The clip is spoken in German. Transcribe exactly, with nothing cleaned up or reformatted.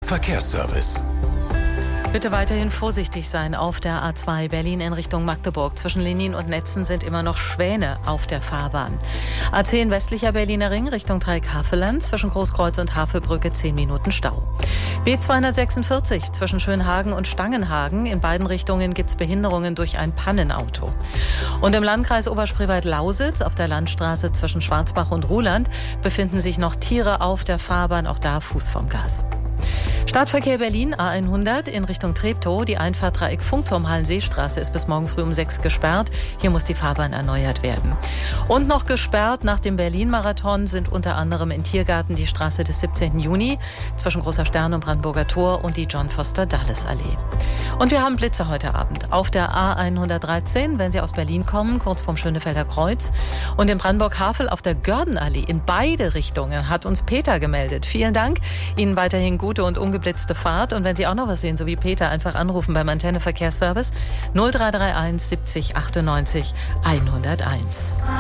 Verkehrsservice. Bitte weiterhin vorsichtig sein auf der A zwei Berlin in Richtung Magdeburg. Zwischen Lenin und Netzen sind immer noch Schwäne auf der Fahrbahn. A zehn westlicher Berliner Ring Richtung Dreieck-Havelland. Zwischen Großkreuz und Havelbrücke zehn Minuten Stau. B zweihundertsechsundvierzig zwischen Schönhagen und Stangenhagen. In beiden Richtungen gibt es Behinderungen durch ein Pannenauto. Und im Landkreis Oberspreewald-Lausitz auf der Landstraße zwischen Schwarzbach und Ruhland befinden sich noch Tiere auf der Fahrbahn. Auch da Fuß vom Gas. Stadtverkehr Berlin A hundert in Richtung Treptow. Die Einfahrt Dreieck Funkturm Hallenseestraße ist bis morgen früh um sechs gesperrt. Hier muss die Fahrbahn erneuert werden. Und noch gesperrt nach dem Berlin-Marathon sind unter anderem in Tiergarten die Straße des siebzehnten Juni zwischen Großer Stern und Brandenburger Tor und die John-Foster-Dulles-Allee. Und wir haben Blitze heute Abend auf der A hundertdreizehn, wenn Sie aus Berlin kommen, kurz vorm Schönefelder Kreuz. Und in Brandenburg-Havel auf der Gördenallee in beide Richtungen hat uns Peter gemeldet. Vielen Dank. Ihnen weiterhin gute und ungeblitzte Fahrt. Und wenn Sie auch noch was sehen, so wie Peter, einfach anrufen beim Antenne Verkehrsservice null drei drei eins siebzig achtundneunzig hunderteins.